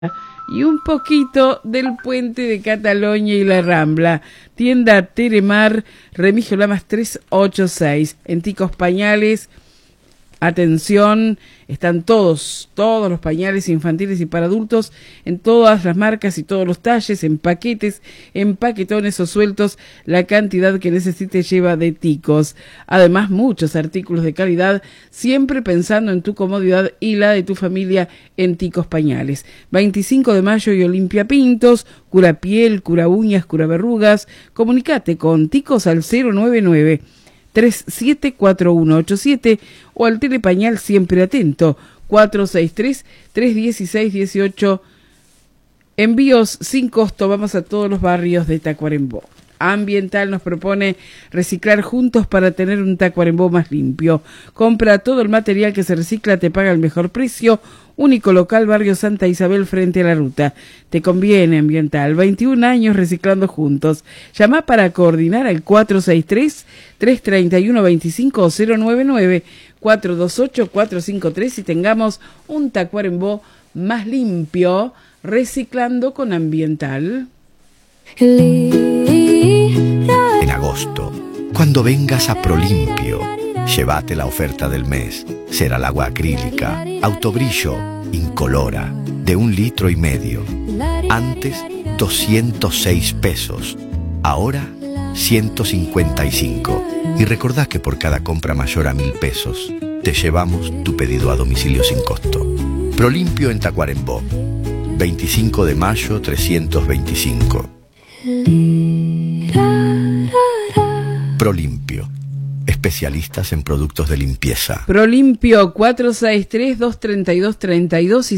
y un poquito del puente de Cataluña y la Rambla. Tienda Teremar, Remigio Lamas 386, en Ticos Pañales. Atención, están todos los pañales infantiles y para adultos en todas las marcas y todos los talles, en paquetes, en paquetones o sueltos, la cantidad que necesites lleva de Ticos. Además, muchos artículos de calidad, siempre pensando en tu comodidad y la de tu familia en Ticos Pañales. 25 de mayo y Olimpia Pintos, cura piel, cura uñas, cura verrugas. Comunicate con Ticos al 099 374187 o al Telepañal Siempre Atento 463-316-18. Envíos sin costo. Vamos a todos los barrios de Tacuarembó. Ambiental nos propone reciclar juntos para tener un Tacuarembó más limpio. Compra todo el material que se recicla, te paga el mejor precio. Único local, barrio Santa Isabel, frente a la ruta. Te conviene Ambiental. 21 años reciclando juntos. Llama para coordinar al 463-331-25 o 099-428-453 y tengamos un Tacuarembó más limpio, reciclando con Ambiental. En agosto, cuando vengas a Prolimpio, llévate la oferta del mes. Será el agua acrílica, autobrillo, incolora, de 1,5 litros. Antes, 206 pesos. Ahora, 155. Y recordá que por cada compra mayor a 1.000 pesos, te llevamos tu pedido a domicilio sin costo. Prolimpio en Tacuarembó. 25 de mayo, 325. Prolimpio, especialistas en productos de limpieza. Prolimpio 463-232-32 y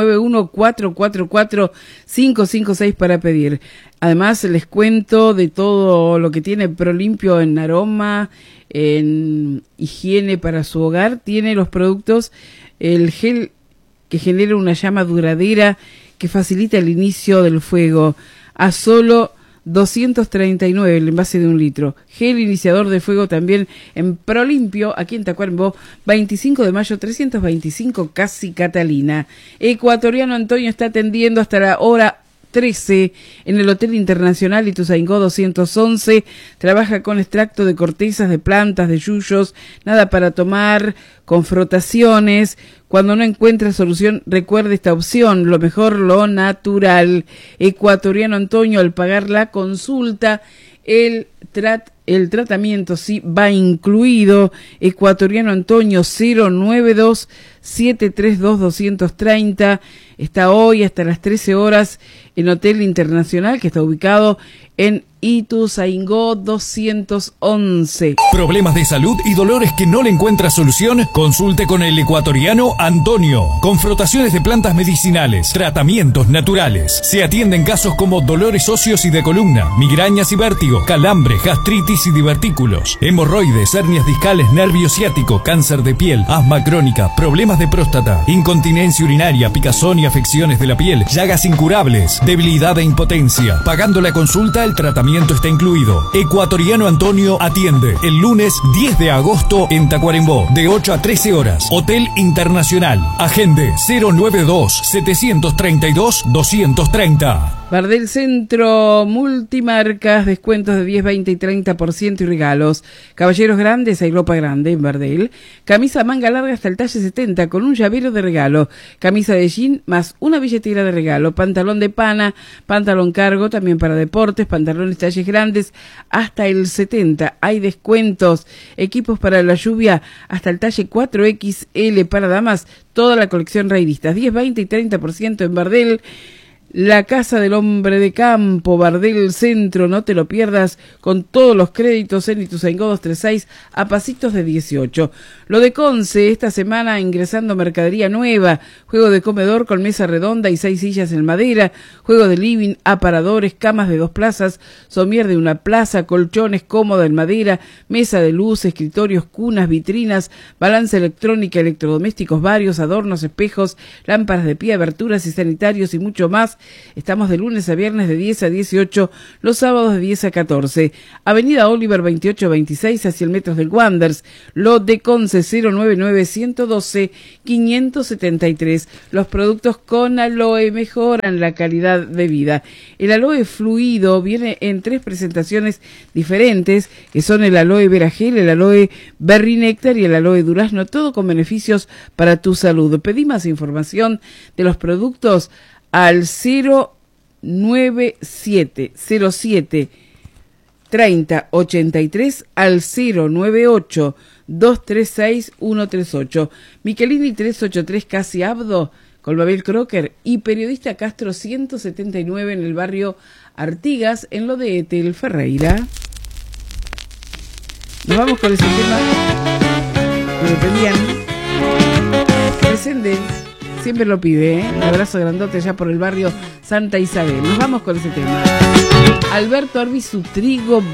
091-444-556 para pedir. Además, les cuento de todo lo que tiene Prolimpio en aroma, en higiene para su hogar. Tiene los productos, el gel que genera una llama duradera que facilita el inicio del fuego. A solo 239 el envase de 1 litro. Gel iniciador de fuego también en Prolimpio, aquí en Tacuarembó, 25 de mayo 325, casi Catalina. Ecuatoriano Antonio está atendiendo hasta la hora 13 en el Hotel Internacional Ituzaingó 211. Trabaja con extracto de cortezas de plantas, de yuyos, nada para tomar, con frotaciones. Cuando no encuentre solución, recuerde esta opción, lo mejor, lo natural. Ecuatoriano Antonio, al pagar la consulta, el tratamiento sí va incluido. Ecuatoriano Antonio 092-732-230. Está hoy hasta las 13 horas en Hotel Internacional, que está ubicado en Ituzaingó 211. Problemas de salud y dolores que no le encuentra solución, consulte con el Ecuatoriano Antonio. Con frotaciones de plantas medicinales, tratamientos naturales. Se atienden casos como dolores óseos y de columna, migrañas y vértigo, calambre, gastritis y divertículos, hemorroides, hernias discales, nervio ciático, cáncer de piel, asma crónica, problemas de próstata, incontinencia urinaria, picazón y afecciones de la piel, llagas incurables, debilidad e impotencia. Pagando la consulta, el tratamiento está incluido. Ecuatoriano Antonio atiende el lunes 10 de agosto en Tacuarembó, de 8 a 13 horas. Hotel Internacional. Agende 092-732-230. Bardel Centro Multimarcas, descuentos de 10, 20 y 30% y regalos. Caballeros grandes, hay ropa grande en Bardel. Camisa manga larga hasta el talle 70 con un llavero de regalo. Camisa de jean más una billetera de regalo. Pantalón de pana, pantalón cargo también para deportes, pantalones talles grandes hasta el 70. Hay descuentos. Equipos para la lluvia hasta el talle 4XL para damas. Toda la colección Rairistas. 10, 20 y 30% en Bardel. La Casa del Hombre de Campo, Bardel Centro, no te lo pierdas, con todos los créditos en Ituzaingó 236 a pasitos de 18. Lo de Conce, esta semana ingresando mercadería nueva, juego de comedor con mesa redonda y 6 sillas en madera, juego de living, aparadores, camas de 2 plazas, somier de 1 plaza, colchones cómoda en madera, mesa de luz, escritorios, cunas, vitrinas, balanza electrónica, electrodomésticos varios, adornos, espejos, lámparas de pie, aberturas y sanitarios y mucho más. Estamos de lunes a viernes de 10 a 18, los sábados de 10 a 14. Avenida Oliver 2826 hacia el Metros del Wanders, lote Conce 099-112-573. Los productos con aloe mejoran la calidad de vida. El aloe fluido viene en 3 presentaciones diferentes, que son el aloe vera gel, el aloe berry néctar y el aloe durazno, todo con beneficios para tu salud. Pedí más información de los productos al 09707 3083 al 098 236 138. Michelini 383 Casi Abdo, Colbabel Crocker y Periodista Castro 179 en el barrio Artigas, en lo de Etel Ferreira. Nos vamos con ese tema que me pedían. Descendens, siempre lo pide, Un abrazo grandote allá por el barrio Santa Isabel. Nos vamos con ese tema. Alberto Arbizu, Trigo